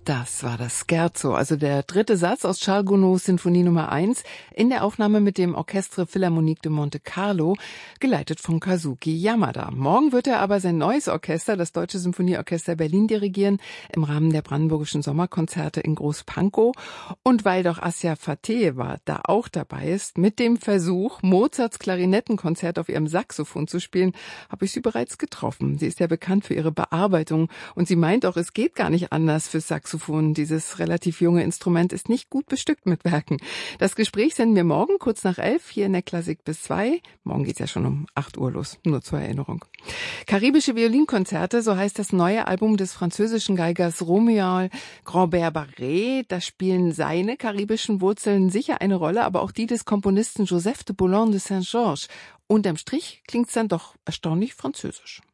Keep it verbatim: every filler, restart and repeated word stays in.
Das war das Scherzo, also der dritte Satz aus Charles Gounods Sinfonie Nummer eins in der Aufnahme mit dem Orchestre Philharmonique de Monte Carlo, geleitet von Kazuki Yamada. Morgen wird er aber sein neues Orchester, das Deutsche Symphonieorchester Berlin, dirigieren, im Rahmen der Brandenburgischen Sommerkonzerte in Groß-Pankow. Und weil doch Assia Fateheva da auch dabei ist, mit dem Versuch, Mozarts Klarinettenkonzert auf ihrem Saxophon zu spielen, habe ich sie bereits getroffen. Sie ist ja bekannt für ihre Bearbeitung und sie meint auch, es geht gar nicht anders fürs Saxophon. Dieses relativ junge Instrument ist nicht gut bestückt mit Werken. Das Gespräch senden wir morgen kurz nach elf hier in der Klassik bis zwei. Morgen geht's ja schon um acht Uhr los, nur zur Erinnerung. Karibische Violinkonzerte, so heißt das neue Album des französischen Geigers Romuald Grambert-Barré. Da spielen seine karibischen Wurzeln sicher eine Rolle, aber auch die des Komponisten Joseph de Boulogne de Saint-Georges. Unterm Strich klingt's dann doch erstaunlich französisch.